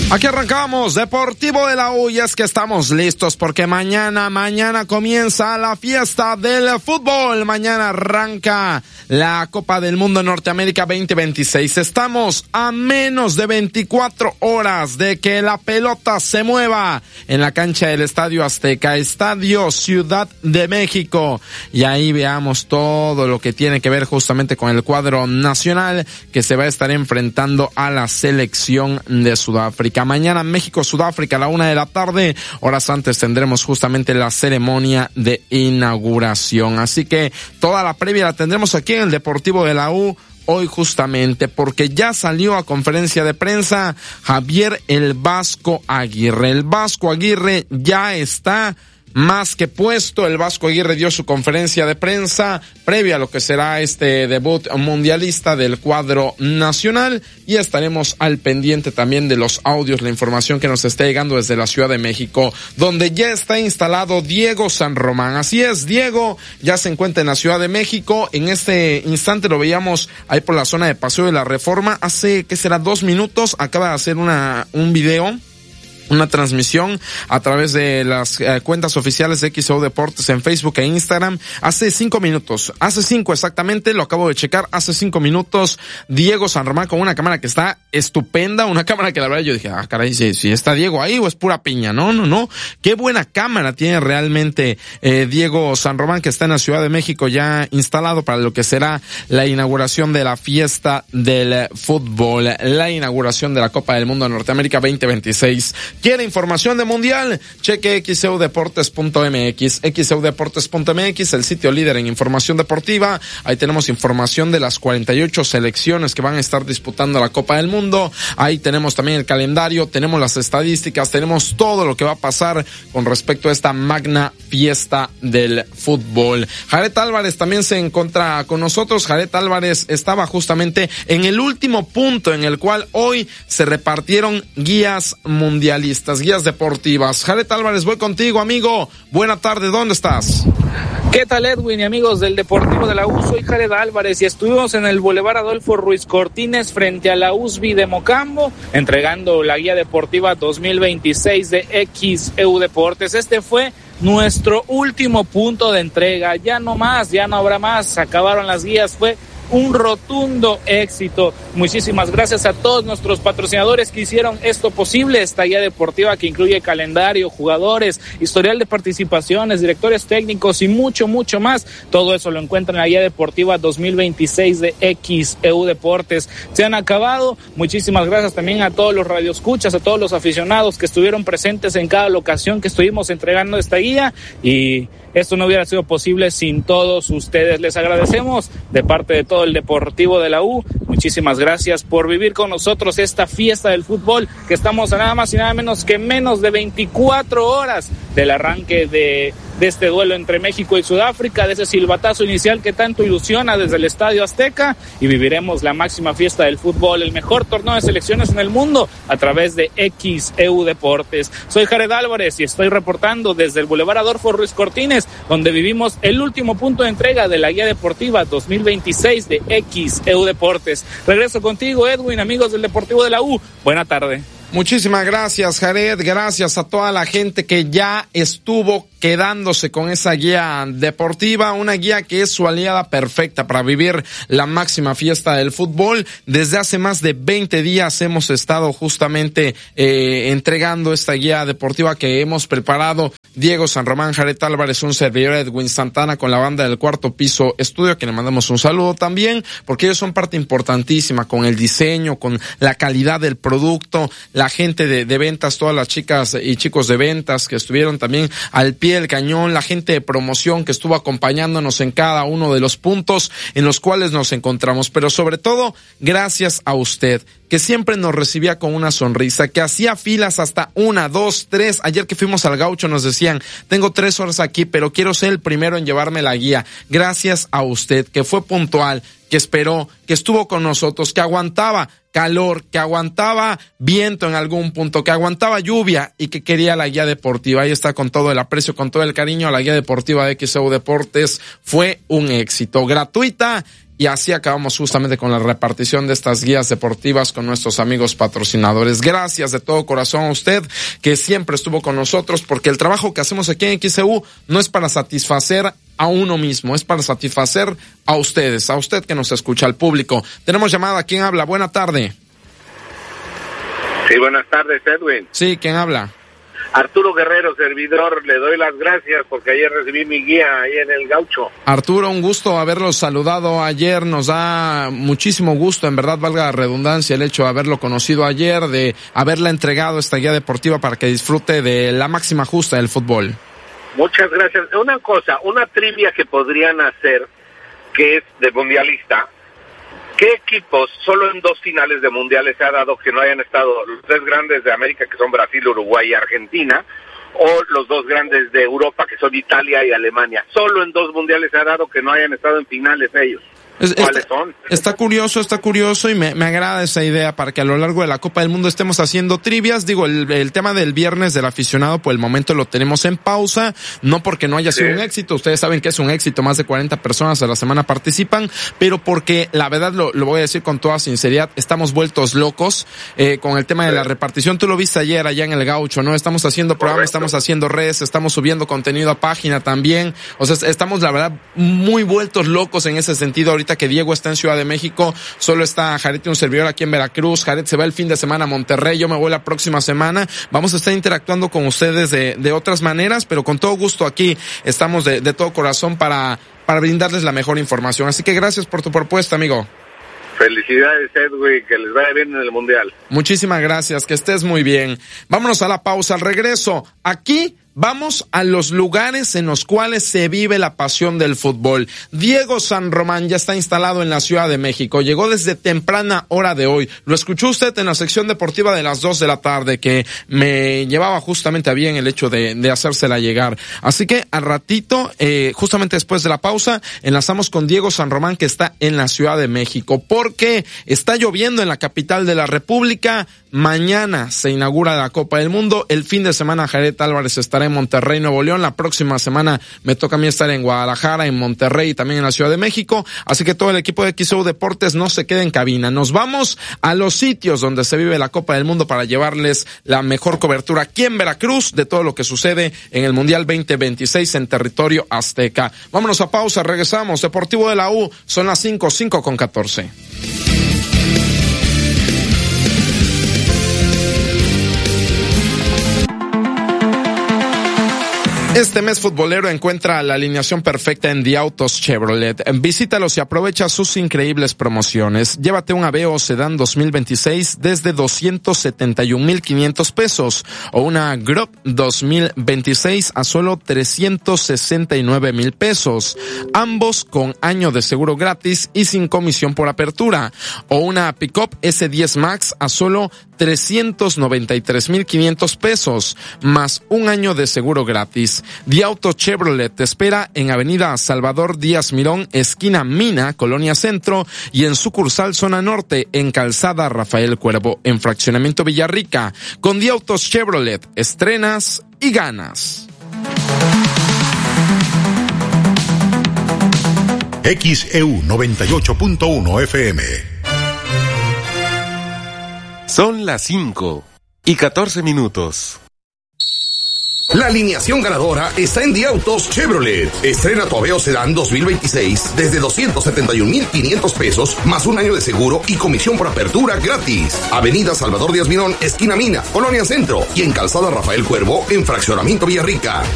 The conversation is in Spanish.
Aquí arrancamos Deportivo de la U y es que estamos listos porque mañana comienza la fiesta del fútbol. Mañana arranca la Copa del Mundo Norteamérica 2026. Estamos a menos de 24 horas de que la pelota se mueva en la cancha del Estadio Azteca, Estadio Ciudad de México. Y ahí veamos todo lo que tiene que ver justamente con el cuadro nacional que se va a estar enfrentando a la selección de Sudáfrica. Mañana México-Sudáfrica a la 1:00 p.m. Horas antes tendremos justamente la ceremonia de inauguración. Así que toda la previa la tendremos aquí en el Deportivo de la U. Hoy justamente porque ya salió a conferencia de prensa Javier el Vasco Aguirre. El Vasco Aguirre ya está más que puesto. El Vasco Aguirre dio su conferencia de prensa previa a lo que será este debut mundialista del cuadro nacional y estaremos al pendiente también de los audios, la información que nos está llegando desde la Ciudad de México, donde ya está instalado Diego San Román. Así es, Diego ya se encuentra en la Ciudad de México. En este instante lo veíamos ahí por la zona de Paseo de la Reforma. Hace, ¿qué será? 2 minutos acaba de hacer un video, una transmisión a través de las cuentas oficiales de XEU Deportes en Facebook e Instagram. Hace 5 minutos, hace 5 exactamente, lo acabo de checar, hace 5 minutos, Diego San Román con una cámara que está estupenda, una cámara que la verdad yo dije, caray, si está Diego ahí o es pura piña. No, qué buena cámara tiene realmente Diego San Román, que está en la Ciudad de México ya instalado para lo que será la inauguración de la fiesta del fútbol, la inauguración de la Copa del Mundo de Norteamérica 2026. ¿Quiere información de mundial? Cheque xeudeportes.mx, xeudeportes.mx, el sitio líder en información deportiva. Ahí tenemos información de las 48 selecciones que van a estar disputando la Copa del Mundo. Ahí tenemos también el calendario, tenemos las estadísticas, tenemos todo lo que va a pasar con respecto a esta magna fiesta del fútbol. Jared Álvarez también se encuentra con nosotros. Jared Álvarez estaba justamente en el último punto en el cual hoy se repartieron guías mundialistas, guías deportivas. Jared Álvarez, voy contigo, amigo. Buena tarde, ¿dónde estás? ¿Qué tal, Edwin y amigos del Deportivo de la U? Soy Jared Álvarez y estuvimos en el Boulevard Adolfo Ruiz Cortines frente a la USB de Mocambo entregando la guía deportiva 2026 de XEU Deportes. Este fue nuestro último punto de entrega. Ya no más, ya no habrá más. Se acabaron las guías. Fue un rotundo éxito. Muchísimas gracias a todos nuestros patrocinadores que hicieron esto posible, esta guía deportiva que incluye calendario, jugadores, historial de participaciones, directores técnicos y mucho más. Todo eso lo encuentran en la guía deportiva 2026 de XEU Deportes. Se han acabado. Muchísimas gracias también a todos los radioescuchas, a todos los aficionados que estuvieron presentes en cada locación que estuvimos entregando esta guía, y esto no hubiera sido posible sin todos ustedes. Les agradecemos de parte de todo el Deportivo de la U. Muchísimas gracias por vivir con nosotros esta fiesta del fútbol, que estamos a nada más y nada menos que menos de 24 horas del arranque de este duelo entre México y Sudáfrica, de ese silbatazo inicial que tanto ilusiona desde el Estadio Azteca, y viviremos la máxima fiesta del fútbol, el mejor torneo de selecciones en el mundo, a través de XEU Deportes. Soy Jared Álvarez y estoy reportando desde el Boulevard Adolfo Ruiz Cortines, donde vivimos el último punto de entrega de la guía deportiva 2026 de XEU Deportes. Regreso contigo, Edwin, amigos del Deportivo de la U. Buena tarde. Muchísimas gracias, Jared. Gracias a toda la gente que ya estuvo quedándose con esa guía deportiva, una guía que es su aliada perfecta para vivir la máxima fiesta del fútbol. Desde hace más de 20 días hemos estado justamente entregando esta guía deportiva que hemos preparado Diego San Román, Jared Álvarez, un servidor, Edwin Santana, con la banda del Cuarto Piso Estudio, a quien le mandamos un saludo también, porque ellos son parte importantísima con el diseño, con la calidad del producto, la gente de ventas, todas las chicas y chicos de ventas que estuvieron también al pie del cañón, la gente de promoción que estuvo acompañándonos en cada uno de los puntos en los cuales nos encontramos, pero sobre todo, gracias a usted, que siempre nos recibía con una sonrisa, que hacía filas hasta 1, 2, 3. Ayer que fuimos al Gaucho nos decían, tengo 3 horas aquí, pero quiero ser el primero en llevarme la guía. Gracias a usted, que fue puntual, que esperó, que estuvo con nosotros, que aguantaba calor, que aguantaba viento en algún punto, que aguantaba lluvia y que quería la guía deportiva. Ahí está, con todo el aprecio, con todo el cariño, la guía deportiva de XEU Deportes fue un éxito. Gratuita y así acabamos justamente con la repartición de estas guías deportivas con nuestros amigos patrocinadores. Gracias de todo corazón a usted que siempre estuvo con nosotros, porque el trabajo que hacemos aquí en XEU no es para satisfacer a uno mismo, es para satisfacer a ustedes, a usted que nos escucha, al público. Tenemos llamada, ¿quién habla? Buena tarde. Sí, buenas tardes, Edwin. Sí, ¿quién habla? Arturo Guerrero, servidor, le doy las gracias porque ayer recibí mi guía ahí en el Gaucho. Arturo, un gusto haberlo saludado ayer, nos da muchísimo gusto, en verdad valga la redundancia, el hecho de haberlo conocido ayer, de haberle entregado esta guía deportiva para que disfrute de la máxima justa del fútbol. Muchas gracias. Una cosa, una trivia que podrían hacer, que es de mundialista. ¿Qué equipos, solo en 2 finales de mundiales se ha dado que no hayan estado los 3 grandes de América, que son Brasil, Uruguay y Argentina, o los 2 grandes de Europa, que son Italia y Alemania? Solo en 2 mundiales se ha dado que no hayan estado en finales ellos. ¿Cuáles son? Está curioso y me agrada esa idea para que a lo largo de la Copa del Mundo estemos haciendo trivias. Digo, el tema del viernes del aficionado, por el momento lo tenemos en pausa, no porque no haya sido un éxito, ustedes saben que es un éxito, más de 40 personas a la semana participan, pero porque la verdad lo voy a decir con toda sinceridad, estamos vueltos locos con el tema de la repartición. Tú lo viste ayer allá en el Gaucho, ¿no? Estamos haciendo programas, estamos haciendo redes, estamos subiendo contenido a página también, o sea, estamos la verdad muy vueltos locos en ese sentido. Ahorita que Diego está en Ciudad de México, solo está Jared y un servidor aquí en Veracruz. Jared se va el fin de semana a Monterrey, yo me voy la próxima semana. Vamos a estar interactuando con ustedes de otras maneras, pero con todo gusto aquí estamos de todo corazón para brindarles la mejor información. Así que gracias por tu propuesta, amigo. Felicidades, Edwin, que les vaya bien en el Mundial. Muchísimas gracias, que estés muy bien. Vámonos a la pausa, al regreso. Aquí vamos a los lugares en los cuales se vive la pasión del fútbol. Diego San Román ya está instalado en la Ciudad de México. Llegó desde temprana hora de hoy. Lo escuchó usted en la sección deportiva de las 2 de la tarde, que me llevaba justamente a bien el hecho de hacérsela llegar. Así que al ratito, justamente después de la pausa, enlazamos con Diego San Román, que está en la Ciudad de México, porque está lloviendo en la capital de la República. Mañana se inaugura la Copa del Mundo. El fin de semana Jared Álvarez estará en Monterrey, Nuevo León. La próxima semana me toca a mí estar en Guadalajara, en Monterrey y también en la Ciudad de México. Así que todo el equipo de XEU Deportes no se quede en cabina. Nos vamos a los sitios donde se vive la Copa del Mundo para llevarles la mejor cobertura aquí en Veracruz de todo lo que sucede en el Mundial 2026 en territorio azteca. Vámonos a pausa, regresamos. Deportivo de la U, son las 5:14. Este mes futbolero encuentra la alineación perfecta en The Autos Chevrolet. Visítalos y aprovecha sus increíbles promociones. Llévate un Aveo Sedán 2026 desde 271,500 pesos o una Grop 2026 a solo 369,000 pesos. Ambos con año de seguro gratis y sin comisión por apertura. O una Pickup S10 Max a solo 393,500 pesos más un año de seguro gratis. The Auto Chevrolet te espera en Avenida Salvador Díaz Mirón, esquina Mina, Colonia Centro, y en sucursal Zona Norte, en Calzada Rafael Cuervo, en Fraccionamiento Villarrica. Con The Autos Chevrolet, estrenas y ganas. XEU 98.1 FM. Son las 5:14. La alineación ganadora está en The Autos Chevrolet. Estrena tu Aveo Sedán 2026 desde 271,500 pesos más un año de seguro y comisión por apertura gratis. Avenida Salvador Díaz Mirón, esquina Mina, Colonia Centro, y en Calzada Rafael Cuervo, en Fraccionamiento Villarrica.